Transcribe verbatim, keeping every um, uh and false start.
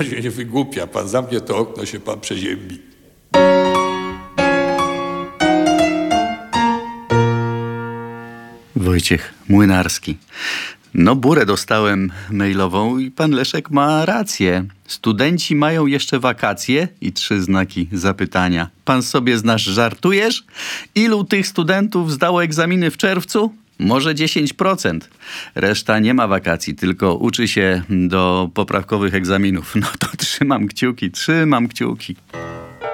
Pan się nie wygłupia, pan zamknie to okno, się pan przeziębi. Wojciech Młynarski. No, burę dostałem mailową i pan Leszek ma rację. Studenci mają jeszcze wakacje i trzy znaki zapytania. Pan sobie znasz, żartujesz? Ilu tych studentów zdało egzaminy w czerwcu? Może dziesięć procent. Reszta nie ma wakacji, tylko uczy się do poprawkowych egzaminów. No to trzymam kciuki, trzymam kciuki.